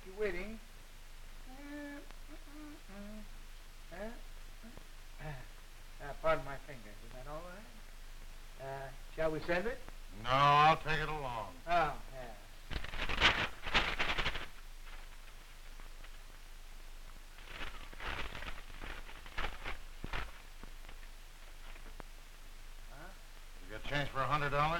keep you waiting. Pardon my fingers. Is that all right? Shall we send it? No, I'll take it along. Oh, yeah. You got change for $100?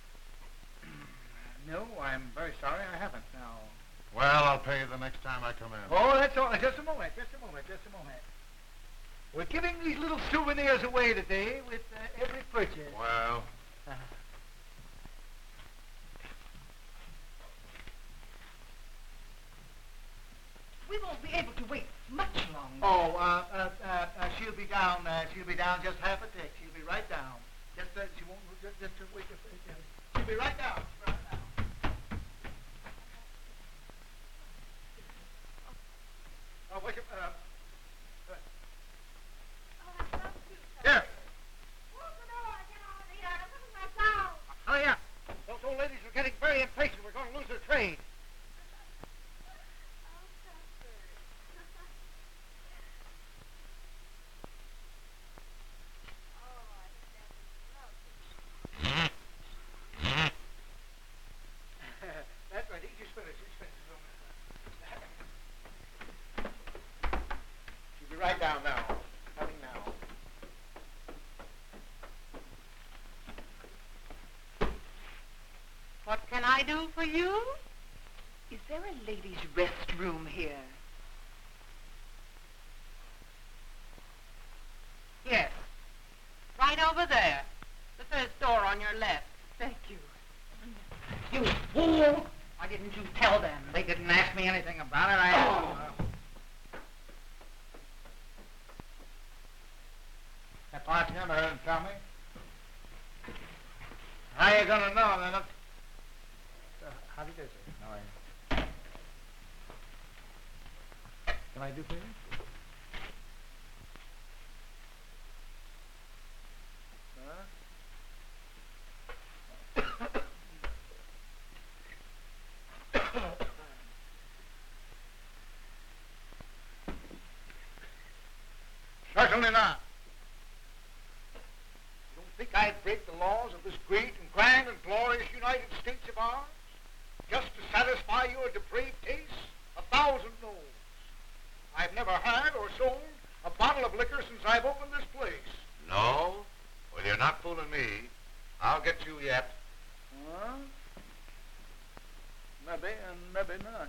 No, I'm very sorry. I haven't now. Well, I'll pay you the next time I come in. Oh, that's all right. Just a moment. We're giving these little souvenirs away today with every purchase. Well, we won't be able to wait much longer. Oh, she'll be down. She'll be down just half a tick. She'll be right down. She won't. Just wait. She'll be right down. Wait. Here. Hurry up. Those old ladies are getting very impatient. We're going to lose their trade. That's right. Eat your spinach. She'll be right down now. Coming now. What can I do for you? Is there a ladies' restroom here? Yes. Right over there. The first door on your left. Thank you. You fool! Why didn't you tell them? They didn't ask me anything about it. That bartender didn't tell me. How you gonna know then? How do you do, sir? How are you? Can I do for you? Certainly not. You don't think I'd break the laws of this great and grand and glorious United States of ours just to satisfy your depraved taste? 1,000 no's. I've never had or sold a bottle of liquor since I've opened this place. no? Well, you're not fooling me. I'll get you yet. Huh? Maybe and maybe not.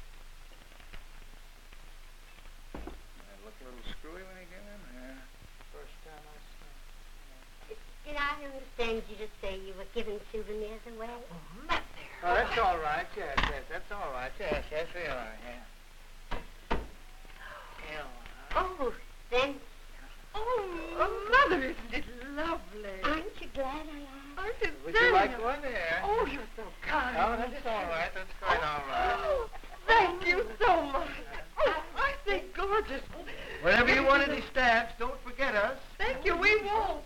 I look a little screwy when he came in here. First time I saw him. Did I understand you to say you were giving souvenirs away? Oh, Mother. Oh, that's all right. Yes, that's all right. Yes, we are. Yeah. Oh, then, Oh, Mother, isn't it lovely? aren't you glad I asked? Aren't you Would you like one there? Oh, you're so kind. Oh, that's all right. That's quite all right. Oh, thank you so much. Oh, I think gorgeous. Whenever you want any stamps, don't forget us. Thank you, we won't.